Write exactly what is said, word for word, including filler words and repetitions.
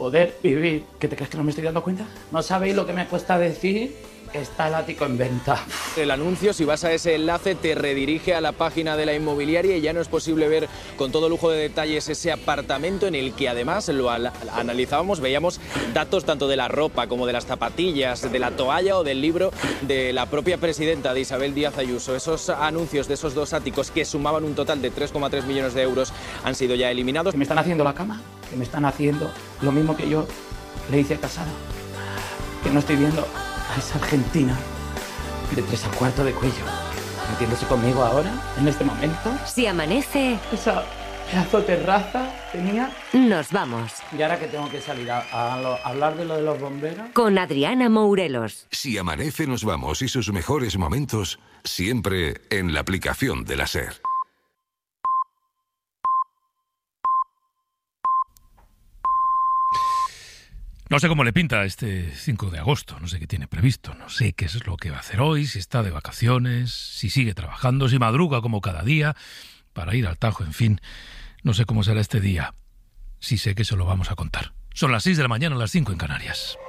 poder vivir. ¿Qué te crees que no me estoy dando cuenta? ¿No sabéis lo que me cuesta decir que está el ático en venta? El anuncio, si vas a ese enlace, te redirige a la página de la inmobiliaria y ya no es posible ver con todo lujo de detalles ese apartamento en el que además lo analizábamos, veíamos datos tanto de la ropa como de las zapatillas, de la toalla o del libro de la propia presidenta, de Isabel Díaz Ayuso. Esos anuncios de esos dos áticos que sumaban un total de tres coma tres millones de euros han sido ya eliminados. Que me están haciendo la cama, que me están haciendo lo mismo que yo le hice a Casado, que no estoy viendo a esa argentina de tres a cuarto de cuello metiéndose conmigo ahora, en este momento. Si amanece, esa pedazo de terraza tenía. Nos vamos. Y ahora que tengo que salir a, a, lo, a hablar de lo de los bomberos. Con Adriana Mourelos. Si amanece, nos vamos y sus mejores momentos siempre en la aplicación de la SER. No sé cómo le pinta este cinco de agosto, no sé qué tiene previsto, no sé qué es lo que va a hacer hoy, si está de vacaciones, si sigue trabajando, si madruga como cada día para ir al Tajo, en fin, no sé cómo será este día. Sí sé que se lo vamos a contar. Son las seis de la mañana, las cinco en Canarias.